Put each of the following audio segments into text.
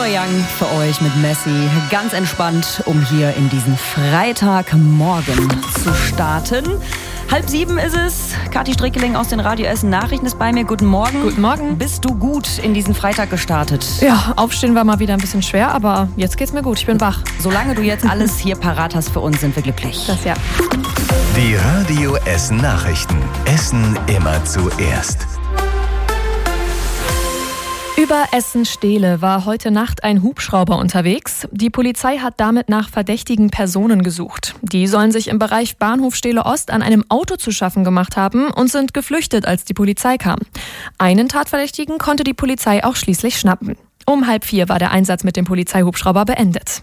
Young für euch mit Messi. Ganz entspannt, um hier in diesen Freitagmorgen zu starten. 6:30 ist es. Kathi Strickeling aus den Radio Essen Nachrichten ist bei mir. Guten Morgen. Guten Morgen. Bist du gut in diesen Freitag gestartet? Ja, aufstehen war mal wieder ein bisschen schwer, aber jetzt geht's mir gut. Ich bin wach. Solange du jetzt alles hier parat hast für uns, sind wir glücklich. Das ja. Die Radio Essen Nachrichten. Essen immer zuerst. Über Essen-Stehle war heute Nacht ein Hubschrauber unterwegs. Die Polizei hat damit nach verdächtigen Personen gesucht. Die sollen sich im Bereich Bahnhof Stehle Ost an einem Auto zu schaffen gemacht haben und sind geflüchtet, als die Polizei kam. Einen Tatverdächtigen konnte die Polizei auch schließlich schnappen. Um 3:30 war der Einsatz mit dem Polizeihubschrauber beendet.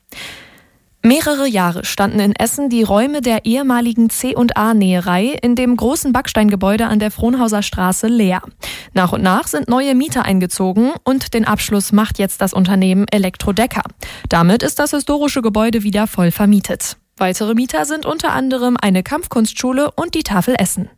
Mehrere Jahre standen in Essen die Räume der ehemaligen C&A-Näherei in dem großen Backsteingebäude an der Frohnhauser Straße leer. Nach und nach sind neue Mieter eingezogen und den Abschluss macht jetzt das Unternehmen Elektrodecker. Damit ist das historische Gebäude wieder voll vermietet. Weitere Mieter sind unter anderem eine Kampfkunstschule und die Tafel Essen.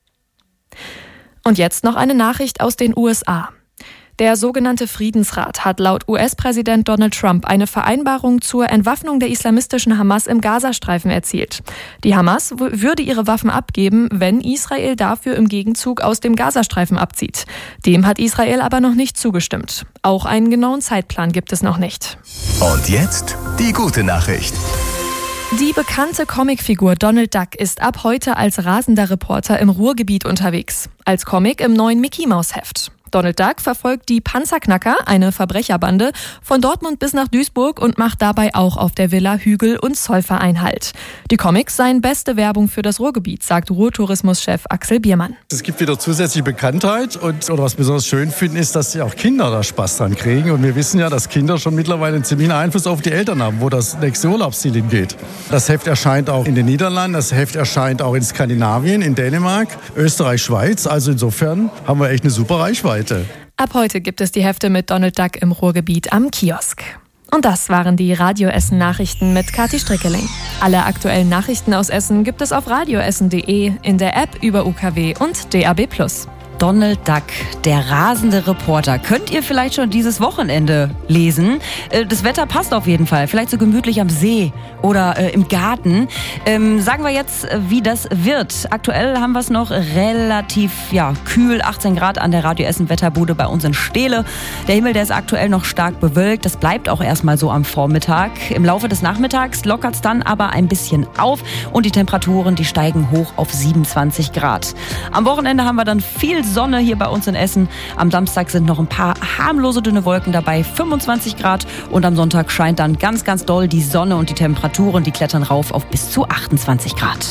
Und jetzt noch eine Nachricht aus den USA. Der sogenannte Friedensrat hat laut US-Präsident Donald Trump eine Vereinbarung zur Entwaffnung der islamistischen Hamas im Gazastreifen erzielt. Die Hamas würde ihre Waffen abgeben, wenn Israel dafür im Gegenzug aus dem Gazastreifen abzieht. Dem hat Israel aber noch nicht zugestimmt. Auch einen genauen Zeitplan gibt es noch nicht. Und jetzt die gute Nachricht. Die bekannte Comicfigur Donald Duck ist ab heute als rasender Reporter im Ruhrgebiet unterwegs. Als Comic im neuen Mickey-Maus-Heft. Donald Duck verfolgt die Panzerknacker, eine Verbrecherbande, von Dortmund bis nach Duisburg und macht dabei auch auf der Villa Hügel und Zollverein Halt. Die Comics seien beste Werbung für das Ruhrgebiet, sagt Ruhrtourismuschef Axel Biermann. Es gibt wieder zusätzliche Bekanntheit oder was besonders schön finden, ist, dass auch Kinder da Spaß dran kriegen. Und wir wissen ja, dass Kinder schon mittlerweile einen ziemlichen Einfluss auf die Eltern haben, wo das nächste Urlaubsziel hingeht. Das Heft erscheint auch in den Niederlanden, das Heft erscheint auch in Skandinavien, in Dänemark, Österreich, Schweiz. Also insofern haben wir echt eine super Reichweite. Ab heute gibt es die Hefte mit Donald Duck im Ruhrgebiet am Kiosk. Und das waren die Radio Essen Nachrichten mit Kathi Strickeling. Alle aktuellen Nachrichten aus Essen gibt es auf radioessen.de, in der App über UKW und DAB+. Donald Duck, der rasende Reporter. Könnt ihr vielleicht schon dieses Wochenende lesen? Das Wetter passt auf jeden Fall. Vielleicht so gemütlich am See oder im Garten. Sagen wir jetzt, wie das wird. Aktuell haben wir es noch relativ kühl, 18 Grad an der Radio Essen Wetterbude bei uns in Stehle. Der Himmel, der ist aktuell noch stark bewölkt. Das bleibt auch erstmal so am Vormittag. Im Laufe des Nachmittags lockert es dann aber ein bisschen auf und die Temperaturen, die steigen hoch auf 27 Grad. Am Wochenende haben wir dann viel Sonne hier bei uns in Essen. Am Samstag sind noch ein paar harmlose dünne Wolken dabei, 25 Grad. Und am Sonntag scheint dann ganz, ganz doll die Sonne und die Temperaturen, die klettern rauf auf bis zu 28 Grad.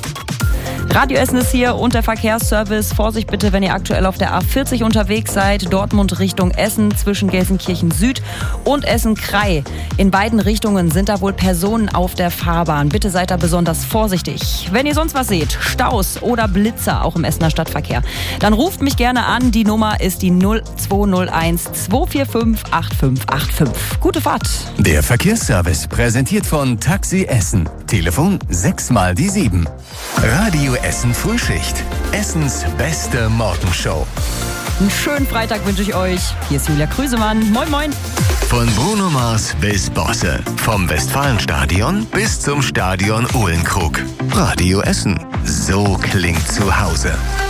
Radio Essen ist hier und der Verkehrsservice. Vorsicht bitte, wenn ihr aktuell auf der A40 unterwegs seid. Dortmund Richtung Essen zwischen Gelsenkirchen Süd und Essen-Krei. In beiden Richtungen sind da wohl Personen auf der Fahrbahn. Bitte seid da besonders vorsichtig. Wenn ihr sonst was seht, Staus oder Blitzer auch im Essener Stadtverkehr, dann ruft mich gerne an. Die Nummer ist die 0201 245 8585. Gute Fahrt. Der Verkehrsservice präsentiert von Taxi Essen. Telefon 6x7. Radio Essen Frühschicht. Essens beste Morgenshow. Einen schönen Freitag wünsche ich euch. Hier ist Julia Krüsemann. Moin, moin. Von Bruno Mars bis Bosse. Vom Westfalenstadion bis zum Stadion Uhlenkrug. Radio Essen. So klingt zu Hause.